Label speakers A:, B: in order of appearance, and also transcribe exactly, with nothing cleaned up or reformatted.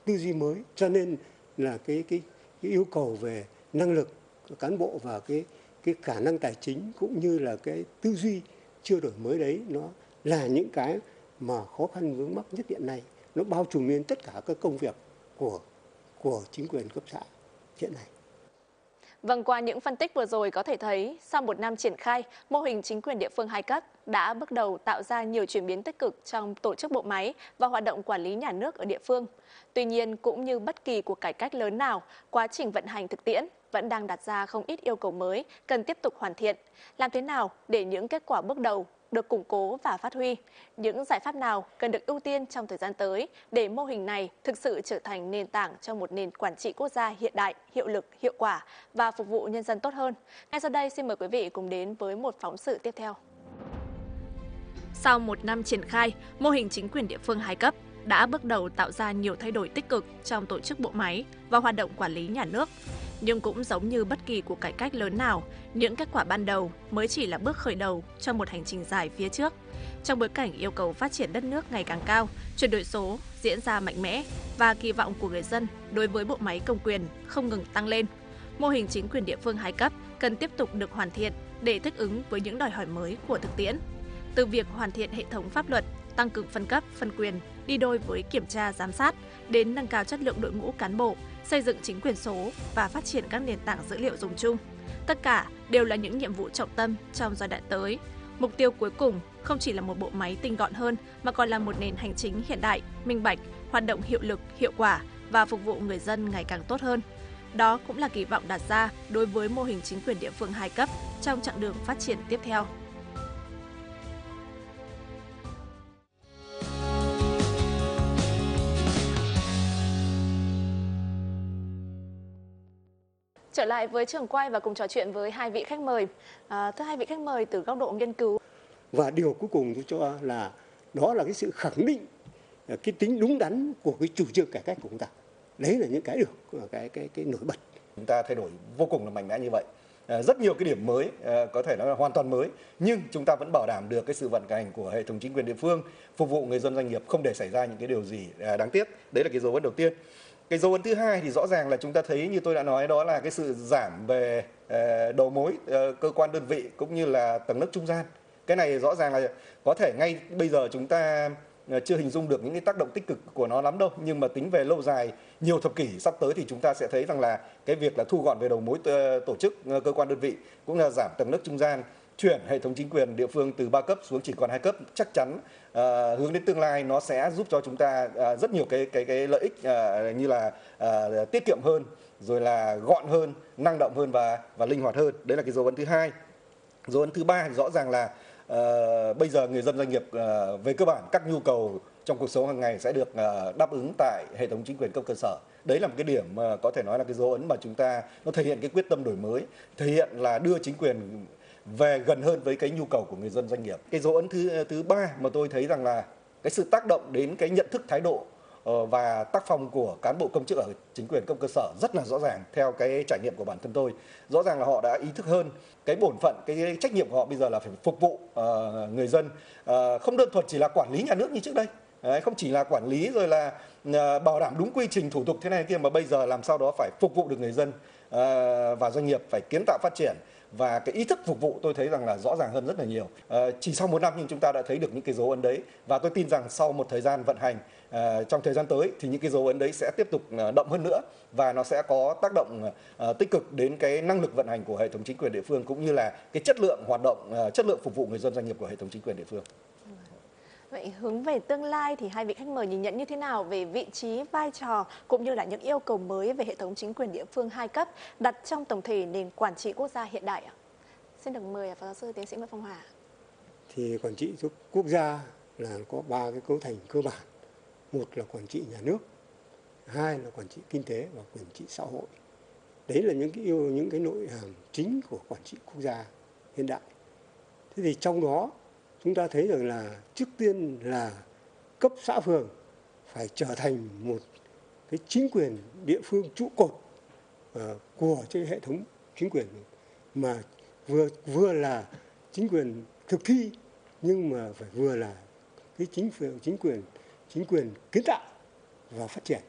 A: tư duy mới, cho nên là cái cái, cái yêu cầu về năng lực của cán bộ và cái cái khả năng tài chính cũng như là cái tư duy chưa đổi mới đấy, nó là những cái mà khó khăn vướng mắc nhất hiện nay, nó bao trùm lên tất cả các công việc của của chính quyền cấp xã hiện nay.
B: Vâng, qua những phân tích vừa rồi có thể thấy, sau một năm triển khai, mô hình chính quyền địa phương hai cấp đã bước đầu tạo ra nhiều chuyển biến tích cực trong tổ chức bộ máy và hoạt động quản lý nhà nước ở địa phương. Tuy nhiên, cũng như bất kỳ cuộc cải cách lớn nào, quá trình vận hành thực tiễn vẫn đang đặt ra không ít yêu cầu mới cần tiếp tục hoàn thiện. Làm thế nào để những kết quả bước đầu được củng cố và phát huy? Những giải pháp nào cần được ưu tiên trong thời gian tới để mô hình này thực sự trở thành nền tảng cho một nền quản trị quốc gia hiện đại, hiệu lực, hiệu quả và phục vụ nhân dân tốt hơn? Ngay sau đây, xin mời quý vị cùng đến với một phóng sự tiếp theo. Sau một năm triển khai, mô hình chính quyền địa phương hai cấp đã bước đầu tạo ra nhiều thay đổi tích cực trong tổ chức bộ máy và hoạt động quản lý nhà nước. Nhưng cũng giống như bất kỳ cuộc cải cách lớn nào, những kết quả ban đầu mới chỉ là bước khởi đầu cho một hành trình dài phía trước. Trong bối cảnh yêu cầu phát triển đất nước ngày càng cao, chuyển đổi số diễn ra mạnh mẽ và kỳ vọng của người dân đối với bộ máy công quyền không ngừng tăng lên, mô hình chính quyền địa phương hai cấp cần tiếp tục được hoàn thiện để thích ứng với những đòi hỏi mới của thực tiễn. Từ việc hoàn thiện hệ thống pháp luật, tăng cường phân cấp, phân quyền đi đôi với kiểm tra giám sát, đến nâng cao chất lượng đội ngũ cán bộ, xây dựng chính quyền số và phát triển các nền tảng dữ liệu dùng chung. Tất cả đều là những nhiệm vụ trọng tâm trong giai đoạn tới. Mục tiêu cuối cùng không chỉ là một bộ máy tinh gọn hơn mà còn là một nền hành chính hiện đại, minh bạch, hoạt động hiệu lực, hiệu quả và phục vụ người dân ngày càng tốt hơn. Đó cũng là kỳ vọng đặt ra đối với mô hình chính quyền địa phương hai cấp trong chặng đường phát triển tiếp theo. Trở lại với trường quay và cùng trò chuyện với hai vị khách mời. À, thưa hai vị khách mời, từ góc độ nghiên cứu.
A: Và điều cuối cùng tôi cho là đó là cái sự khẳng định cái tính đúng đắn của cái chủ trương cải cách của chúng ta. Đấy là những cái được cái cái cái nổi bật.
C: Chúng ta thay đổi vô cùng là mạnh mẽ như vậy. À, rất nhiều cái điểm mới, à, có thể nói là hoàn toàn mới, nhưng chúng ta vẫn bảo đảm được cái sự vận hành của hệ thống chính quyền địa phương, phục vụ người dân doanh nghiệp, không để xảy ra những cái điều gì à, đáng tiếc. Đấy là cái dấu ấn đầu tiên. Cái dấu ấn thứ hai thì rõ ràng là chúng ta thấy, như tôi đã nói, đó là cái sự giảm về uh, đầu mối, uh, cơ quan đơn vị cũng như là tầng lớp trung gian. Cái này rõ ràng là có thể ngay bây giờ chúng ta uh, chưa hình dung được những cái tác động tích cực của nó lắm đâu, nhưng mà tính về lâu dài, nhiều thập kỷ sắp tới thì chúng ta sẽ thấy rằng là cái việc là thu gọn về đầu mối uh, tổ chức, uh, cơ quan đơn vị cũng là giảm tầng lớp trung gian, chuyển hệ thống chính quyền địa phương từ ba cấp xuống chỉ còn hai cấp, chắc chắn uh, hướng đến tương lai nó sẽ giúp cho chúng ta uh, rất nhiều cái cái cái lợi ích uh, như là uh, tiết kiệm hơn, rồi là gọn hơn, năng động hơn và và linh hoạt hơn. Đấy là cái dấu ấn thứ hai. Dấu ấn thứ ba thì rõ ràng là uh, bây giờ người dân doanh nghiệp uh, về cơ bản các nhu cầu trong cuộc sống hàng ngày sẽ được uh, đáp ứng tại hệ thống chính quyền cấp cơ sở. Đấy là một cái điểm mà uh, có thể nói là cái dấu ấn mà chúng ta, nó thể hiện cái quyết tâm đổi mới, thể hiện là đưa chính quyền về gần hơn với cái nhu cầu của người dân doanh nghiệp. Cái dấu ấn thứ thứ ba mà tôi thấy rằng là cái sự tác động đến cái nhận thức, thái độ và tác phong của cán bộ công chức ở chính quyền cấp cơ sở rất là rõ ràng. Theo cái trải nghiệm của bản thân tôi, rõ ràng là họ đã ý thức hơn cái bổn phận, cái trách nhiệm của họ bây giờ là phải phục vụ uh, người dân, uh, không đơn thuần chỉ là quản lý nhà nước như trước đây. Đấy, không chỉ là quản lý rồi là uh, bảo đảm đúng quy trình thủ tục thế này kia, mà bây giờ làm sao đó phải phục vụ được người dân uh, và doanh nghiệp, phải kiến tạo phát triển. Và cái ý thức phục vụ tôi thấy rằng là rõ ràng hơn rất là nhiều. À, chỉ sau một năm nhưng chúng ta đã thấy được những cái dấu ấn đấy, và tôi tin rằng sau một thời gian vận hành, à, trong thời gian tới thì những cái dấu ấn đấy sẽ tiếp tục đậm hơn nữa, và nó sẽ có tác động à, tích cực đến cái năng lực vận hành của hệ thống chính quyền địa phương, cũng như là cái chất lượng hoạt động, à, chất lượng phục vụ người dân doanh nghiệp của hệ thống chính quyền địa phương.
B: Vậy hướng về tương lai thì hai vị khách mời nhìn nhận như thế nào về vị trí, vai trò cũng như là những yêu cầu mới về hệ thống chính quyền địa phương hai cấp đặt trong tổng thể nền quản trị quốc gia hiện đại ạ? Xin được mời Phó giáo sư tiến sĩ Nguyễn Phong Hòa.
A: Thì quản trị quốc gia là có ba cái cấu thành cơ bản. Một là quản trị nhà nước, hai là quản trị kinh tế và quản trị xã hội. Đấy là những cái yêu những cái nội hàm chính của quản trị quốc gia hiện đại. Thế thì trong đó chúng ta thấy rằng là trước tiên là cấp xã phường phải trở thành một cái chính quyền địa phương trụ cột uh, của cái hệ thống chính quyền, mà vừa vừa là chính quyền thực thi nhưng mà phải vừa là cái chính quyền chính quyền chính quyền kiến tạo và phát triển.